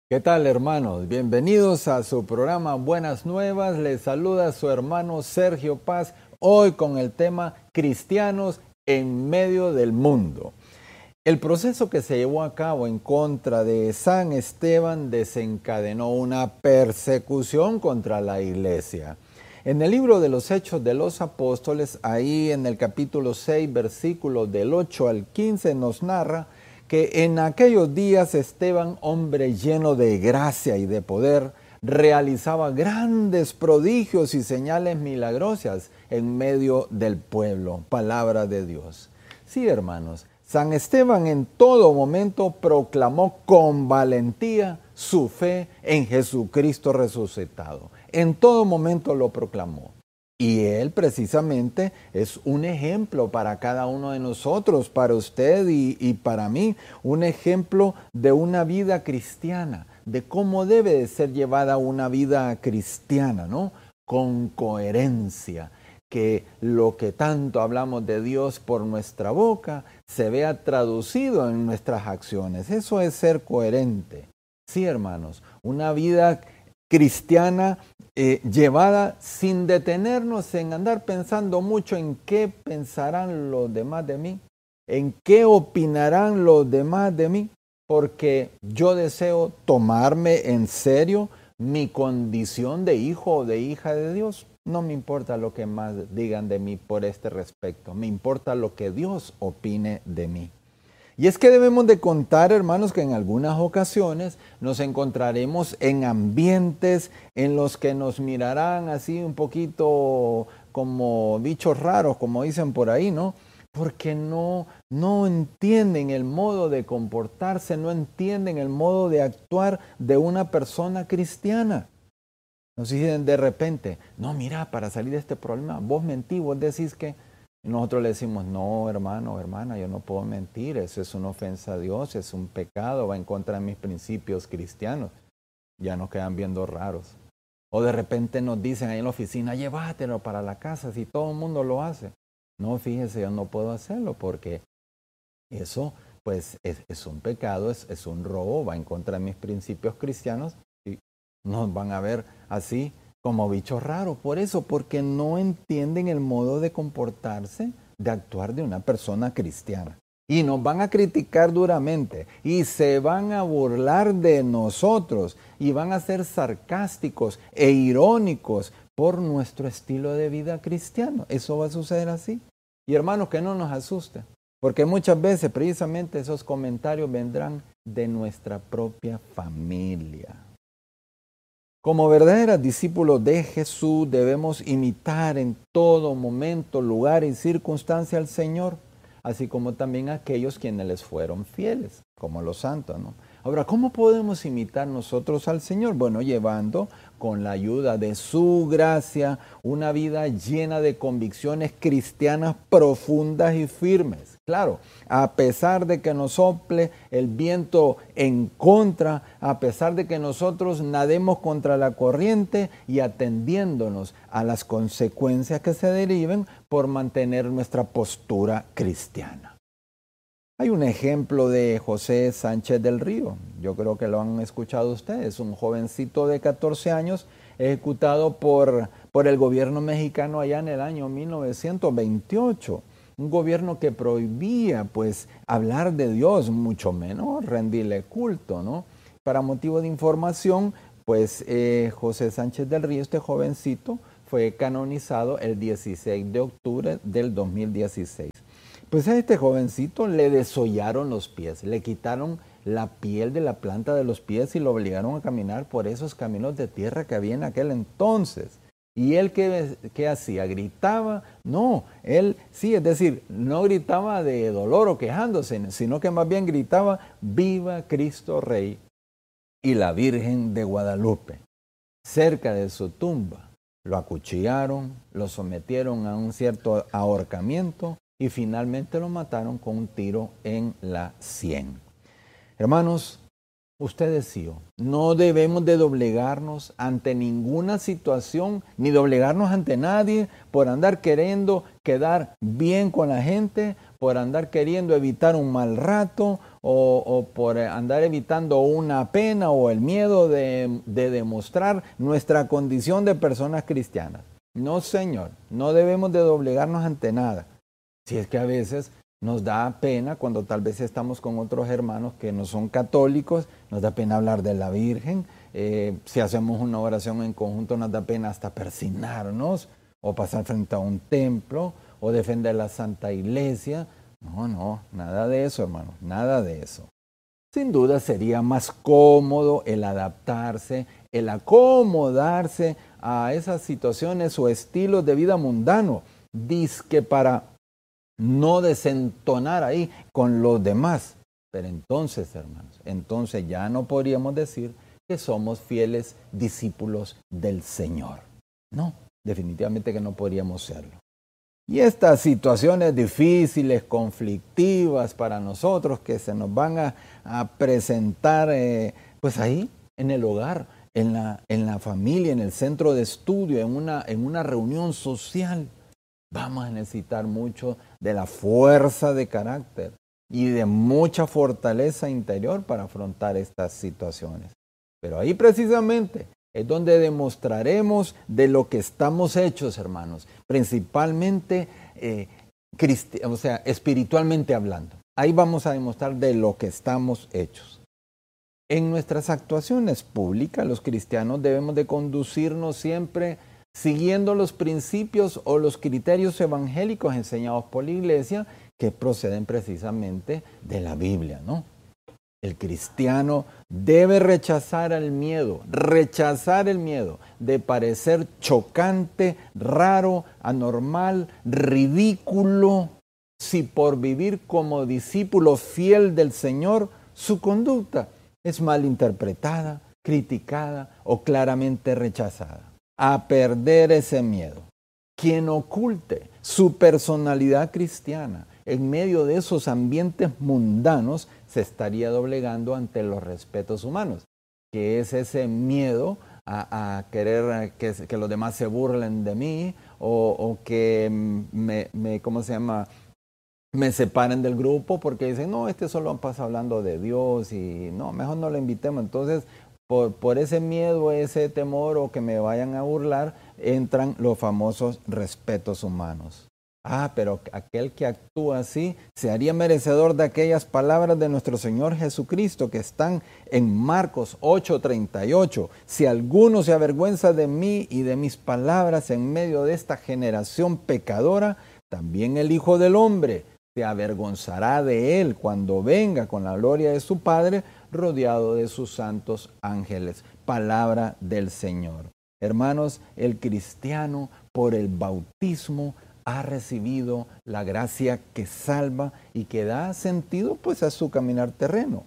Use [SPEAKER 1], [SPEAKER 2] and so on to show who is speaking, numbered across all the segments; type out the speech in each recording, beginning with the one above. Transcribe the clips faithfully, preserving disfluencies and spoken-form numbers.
[SPEAKER 1] ¿Qué tal, hermanos? Bienvenidos a su programa Buenas Nuevas. Les saluda su hermano Sergio Paz, hoy con el tema Cristianos en medio del mundo. El proceso que se llevó a cabo en contra de San Esteban desencadenó una persecución contra la iglesia. En el libro de los Hechos de los Apóstoles, ahí en el capítulo seis, versículos del ocho al quince, nos narra que en aquellos días Esteban, hombre lleno de gracia y de poder, realizaba grandes prodigios y señales milagrosas en medio del pueblo. Palabra de Dios. Sí, hermanos, San Esteban en todo momento proclamó con valentía su fe en Jesucristo resucitado. En todo momento lo proclamó. Y él precisamente es un ejemplo para cada uno de nosotros, para usted y, y para mí, un ejemplo de una vida cristiana, de cómo debe de ser llevada una vida cristiana, ¿no? Con coherencia, que lo que tanto hablamos de Dios por nuestra boca se vea traducido en nuestras acciones. Eso es ser coherente. Sí, hermanos, una vida cristiana eh, llevada sin detenernos en andar pensando mucho en qué pensarán los demás de mí, en qué opinarán los demás de mí, porque yo deseo tomarme en serio mi condición de hijo o de hija de Dios. No me importa lo que más digan de mí por este respecto, me importa lo que Dios opine de mí. Y es que debemos de contar, hermanos, que en algunas ocasiones nos encontraremos en ambientes en los que nos mirarán así un poquito como bichos raros, como dicen por ahí, ¿no? Porque no, no entienden el modo de comportarse, no entienden el modo de actuar de una persona cristiana. Nos dicen de repente, no, mira, para salir de este problema, vos mentís, vos decís que... Nosotros le decimos, no, hermano, hermana, yo no puedo mentir, eso es una ofensa a Dios, es un pecado, va en contra de mis principios cristianos. Ya nos quedan viendo raros. O de repente nos dicen ahí en la oficina, llévatelo para la casa, si todo el mundo lo hace. No, fíjese, yo no puedo hacerlo porque eso pues es, es un pecado, es, es un robo, va en contra de mis principios cristianos y nos van a ver así como bichos raros. Por eso, porque no entienden el modo de comportarse, de actuar de una persona cristiana. Y nos van a criticar duramente y se van a burlar de nosotros y van a ser sarcásticos e irónicos por nuestro estilo de vida cristiano. Eso va a suceder así. Y hermanos, que no nos asuste, porque muchas veces precisamente esos comentarios vendrán de nuestra propia familia. Como verdaderos discípulos de Jesús debemos imitar en todo momento, lugar y circunstancia al Señor, así como también a aquellos quienes les fueron fieles, como los santos, ¿no? Ahora, ¿cómo podemos imitar nosotros al Señor? Bueno, llevando con la ayuda de su gracia una vida llena de convicciones cristianas profundas y firmes. Claro, a pesar de que nos sople el viento en contra, a pesar de que nosotros nademos contra la corriente y atendiéndonos a las consecuencias que se deriven por mantener nuestra postura cristiana. Hay un ejemplo de José Sánchez del Río, yo creo que lo han escuchado ustedes, un jovencito de catorce años ejecutado por, por el gobierno mexicano allá en el año mil novecientos veintiocho. Un gobierno que prohibía pues hablar de Dios, mucho menos rendirle culto, ¿no? Para motivo de información, pues eh, José Sánchez del Río, este jovencito, fue canonizado el dieciséis de octubre del dos mil dieciséis. Pues a este jovencito le desollaron los pies, le quitaron la piel de la planta de los pies y lo obligaron a caminar por esos caminos de tierra que había en aquel entonces. ¿Y él qué, qué hacía? ¿Gritaba? No, él sí, es decir, no gritaba de dolor o quejándose, sino que más bien gritaba, ¡Viva Cristo Rey y la Virgen de Guadalupe! Cerca de su tumba lo acuchillaron, lo sometieron a un cierto ahorcamiento y finalmente lo mataron con un tiro en la sien. Hermanos, ustedes y yo, no debemos de doblegarnos ante ninguna situación, ni doblegarnos ante nadie por andar queriendo quedar bien con la gente, por andar queriendo evitar un mal rato o, o por andar evitando una pena o el miedo de, de demostrar nuestra condición de personas cristianas. No, Señor, no debemos de doblegarnos ante nada. Si es que a veces nos da pena cuando tal vez estamos con otros hermanos que no son católicos, nos da pena hablar de la Virgen. Eh, si hacemos una oración en conjunto nos da pena hasta persignarnos o pasar frente a un templo o defender la Santa Iglesia. No, no, nada de eso, hermanos, nada de eso. Sin duda sería más cómodo el adaptarse, el acomodarse a esas situaciones o estilos de vida mundano, dizque para no desentonar ahí con los demás. Pero entonces, hermanos, entonces ya no podríamos decir que somos fieles discípulos del Señor. No, definitivamente que no podríamos serlo. Y estas situaciones difíciles, conflictivas para nosotros que se nos van a, a presentar eh, pues ahí en el hogar, en la, en la familia, en el centro de estudio, en una, en una reunión social, vamos a necesitar mucho de la fuerza de carácter y de mucha fortaleza interior para afrontar estas situaciones. Pero ahí precisamente es donde demostraremos de lo que estamos hechos, hermanos, principalmente, eh, cristi- o sea, espiritualmente hablando. Ahí vamos a demostrar de lo que estamos hechos. En nuestras actuaciones públicas, los cristianos debemos de conducirnos siempre siguiendo los principios o los criterios evangélicos enseñados por la Iglesia que proceden precisamente de la Biblia, ¿no? El cristiano debe rechazar el miedo, rechazar el miedo de parecer chocante, raro, anormal, ridículo, si por vivir como discípulo fiel del Señor, su conducta es mal interpretada, criticada o claramente rechazada. A perder ese miedo. Quien oculte su personalidad cristiana en medio de esos ambientes mundanos se estaría doblegando ante los respetos humanos, que es ese miedo a, a querer que, que los demás se burlen de mí o, o que me, me, ¿cómo se llama? me separen del grupo porque dicen, no, este solo pasa hablando de Dios y no, mejor no lo invitemos. Entonces, por, por ese miedo, ese temor o que me vayan a burlar, entran los famosos respetos humanos. Ah, pero aquel que actúa así se haría merecedor de aquellas palabras de nuestro Señor Jesucristo que están en Marcos ocho treinta y ocho. Si alguno se avergüenza de mí y de mis palabras en medio de esta generación pecadora, también el Hijo del Hombre se avergonzará de él cuando venga con la gloria de su Padre, rodeado de sus santos ángeles. Palabra del Señor. Hermanos, el cristiano por el bautismo ha recibido la gracia que salva y que da sentido pues a su caminar terreno.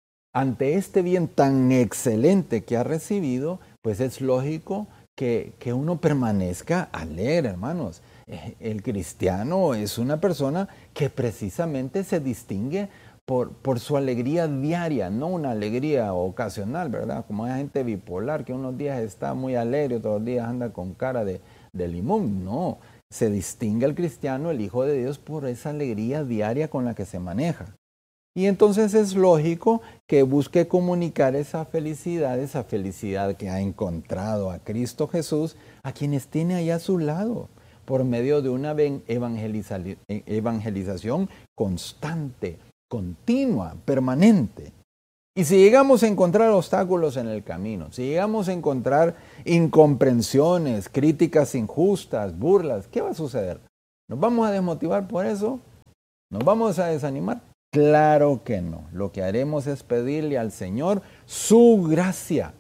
[SPEAKER 1] Ante este bien tan excelente que ha recibido, pues es lógico que, que uno permanezca alegre, hermanos. El cristiano es una persona que precisamente se distingue por, por su alegría diaria, no una alegría ocasional, ¿verdad? Como hay gente bipolar que unos días está muy alegre, otros días anda con cara de, de limón. No, se distingue el cristiano, el Hijo de Dios, por esa alegría diaria con la que se maneja. Y entonces es lógico que busque comunicar esa felicidad, esa felicidad que ha encontrado a Cristo Jesús, a quienes tiene allá a su lado, por medio de una evangeliza- evangelización constante, continua, permanente. Y si llegamos a encontrar obstáculos en el camino, si llegamos a encontrar incomprensiones, críticas injustas, burlas, ¿qué va a suceder? ¿Nos vamos a desmotivar por eso? ¿Nos vamos a desanimar? Claro que no. Lo que haremos es pedirle al Señor su gracia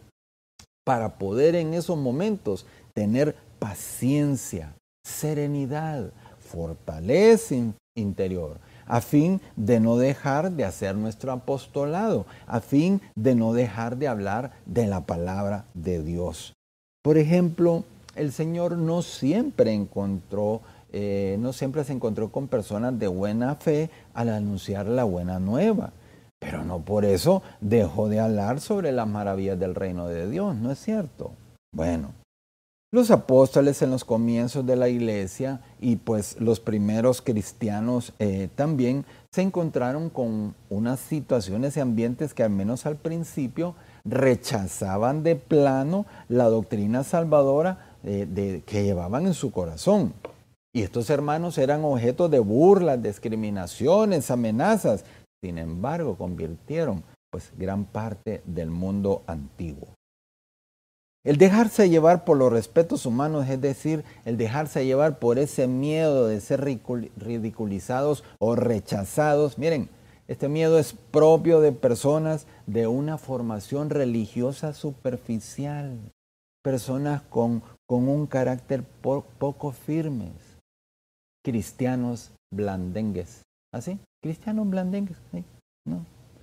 [SPEAKER 1] para poder en esos momentos tener paciencia, serenidad, fortaleza interior, a fin de no dejar de hacer nuestro apostolado, a fin de no dejar de hablar de la palabra de Dios. Por ejemplo, el Señor no siempre encontró, eh, no siempre se encontró con personas de buena fe al anunciar la buena nueva, pero no por eso dejó de hablar sobre las maravillas del reino de Dios, ¿no es cierto? Bueno, Los apóstoles en los comienzos de la iglesia y pues los primeros cristianos eh, también se encontraron con unas situaciones y ambientes que al menos al principio rechazaban de plano la doctrina salvadora eh, de, que llevaban en su corazón. Y estos hermanos eran objeto de burlas, discriminaciones, amenazas. Sin embargo, convirtieron pues gran parte del mundo antiguo. El dejarse llevar por los respetos humanos, es decir, el dejarse llevar por ese miedo de ser ridiculizados o rechazados. Miren, este miedo es propio de personas de una formación religiosa superficial, personas con, con un carácter po poco firmes, cristianos blandengues. ¿Así? ¿Cristianos blandengues? ¿Sí? ¿No?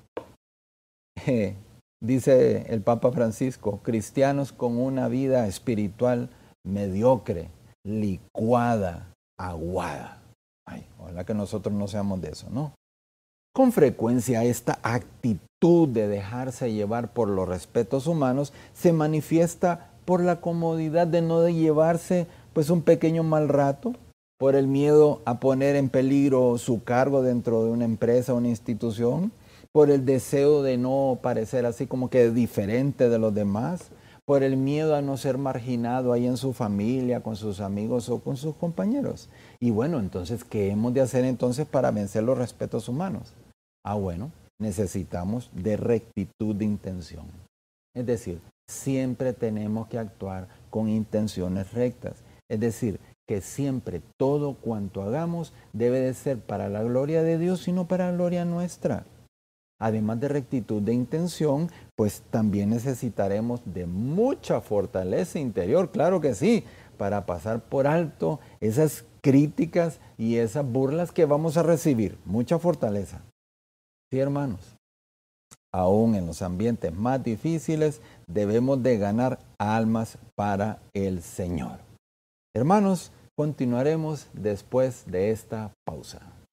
[SPEAKER 1] Dice el Papa Francisco, cristianos con una vida espiritual mediocre, licuada, aguada. Ay, ojalá que nosotros no seamos de eso, ¿no? Con frecuencia esta actitud de dejarse llevar por los respetos humanos se manifiesta por la comodidad de no llevarse pues un pequeño mal rato, por el miedo a poner en peligro su cargo dentro de una empresa o una institución, por el deseo de no parecer así como que diferente de los demás, por el miedo a no ser marginado ahí en su familia, con sus amigos o con sus compañeros. Y bueno, entonces, ¿qué hemos de hacer entonces para vencer los respetos humanos? Ah, bueno, necesitamos de rectitud de intención. Es decir, siempre tenemos que actuar con intenciones rectas. Es decir, que siempre todo cuanto hagamos debe de ser para la gloria de Dios y no para la gloria nuestra. Además de rectitud de intención, pues también necesitaremos de mucha fortaleza interior, claro que sí, para pasar por alto esas críticas y esas burlas que vamos a recibir. Mucha fortaleza. Sí, hermanos, aún en los ambientes más difíciles debemos de ganar almas para el Señor. Hermanos, continuaremos después de esta pausa.